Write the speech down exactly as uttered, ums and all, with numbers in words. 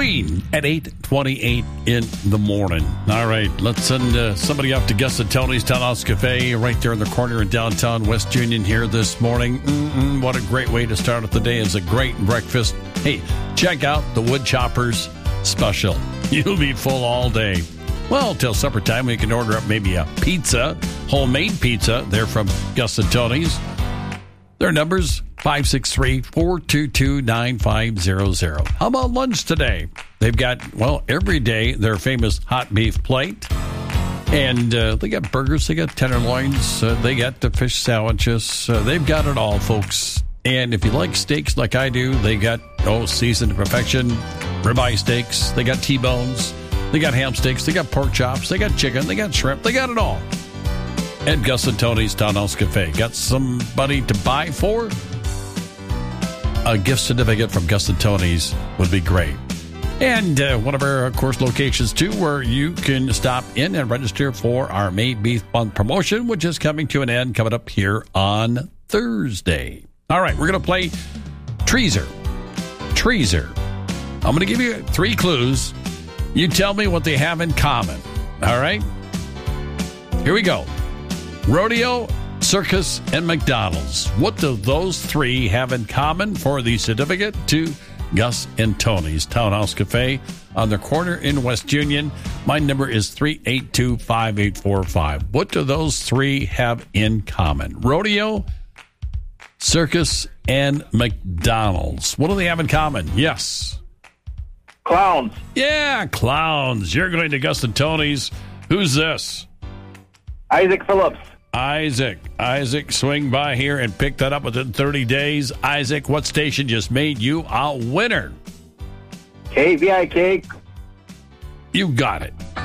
Queen at eight twenty-eight in the morning. All right, let's send uh, somebody up to Gus and Tony's Townhouse Cafe right there in the corner in downtown West Union here this morning. Mm-mm, what a great way to start off the day. It's a great breakfast. Hey, check out the Wood Choppers special. You'll be full all day. Well, till supper time, we can order up maybe a pizza, homemade pizza. They're from Gus and Tony's. Their number's five six three, four two two, nine five zero zero. How about lunch today? They've got, well, every day their famous hot beef plate. And uh, they got burgers, they got tenderloins, uh, they got the fish sandwiches. Uh, they've got it all, folks. And if you like steaks like I do, they got, oh, seasoned to perfection, ribeye steaks. They got T-bones. They got ham steaks. They got pork chops. They got chicken. They got shrimp. They got it all. At Gus and Tony's Townhouse Cafe. Got somebody to buy for? A gift certificate from Gus and Tony's would be great. And uh, one of our, of course, locations, too, where you can stop in and register for our May Beef Month promotion, which is coming to an end, coming up here on Thursday. All right, we're going to play Treaser. Treaser. I'm going to give you three clues. You tell me what they have in common. All right? Here we go. Rodeo, circus, and McDonald's. What do those three have in common for the certificate to Gus and Tony's Townhouse Cafe on the corner in West Union? My number is three eight two, five eight four five. What do those three have in common? Rodeo, circus, and McDonald's. What do they have in common? Yes. Clowns. Yeah, clowns. You're going to Gus and Tony's. Who's this? Isaac Phillips. Isaac. Isaac, swing by here and pick that up within thirty days. Isaac, what station just made you a winner? K V I K. You got it.